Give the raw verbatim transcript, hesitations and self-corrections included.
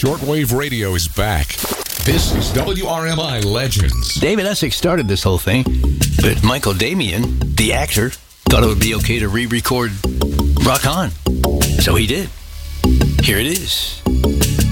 Shortwave radio is back. This is W R M I Legends. David Essex started this whole thing, but Michael Damian, the actor, thought it would be okay to re-record Rock On. So he did. Here it is.